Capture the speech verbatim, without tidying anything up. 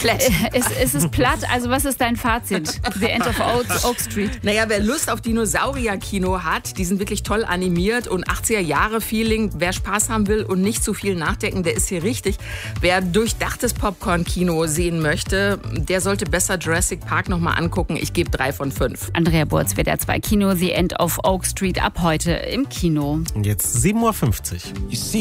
Flat. Es, es ist platt, also was ist dein Fazit? The End of Oak, Oak Street. Naja, wer Lust auf Dinosaurier-Kino hat, die sind wirklich toll animiert und achtziger-Jahre-Feeling. Wer Spaß haben will und nicht zu viel nachdenken, der ist hier richtig. Wer durchdachtes Popcorn-Kino sehen möchte, der sollte besser Jurassic Park noch mal angucken. Ich gebe drei von fünf. Andrea Burz, W D R zwei Kino, The End of Oak Street ab heute im Kino. Und jetzt sieben Uhr fünfzig.